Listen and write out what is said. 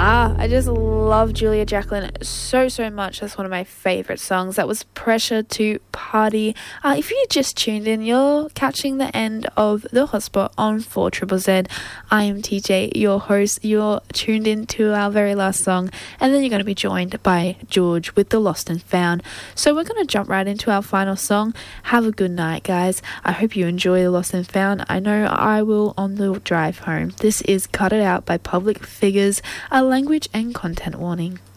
I just love Julia Jacqueline so much. That's one of my favourite songs. That was Pressure to Party. If you just tuned in, you're catching the end of The Hotspot on 4ZZZ. I am TJ, your host. You're tuned in to our very last song, and then you're going to be joined by George with The Lost and Found. So we're going to jump right into our final song. Have a good night, guys. I hope you enjoy The Lost and Found. I know I will on the drive home. This is Cut It Out by Public Figures, a language and content warning.